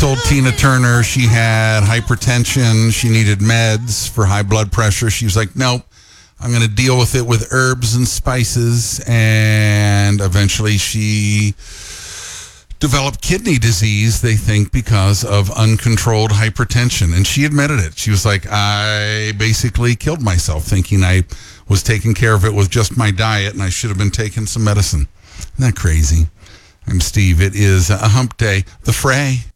told Tina Turner she had hypertension. She needed meds for high blood pressure. She was like, nope, I'm going to deal with it with herbs and spices. And eventually she developed kidney disease, they think, because of uncontrolled hypertension. And she admitted it. She was like, I basically killed myself thinking I was taking care of it with just my diet and I should have been taking some medicine. Isn't that crazy? I'm Steve. It is a hump day. The Fray.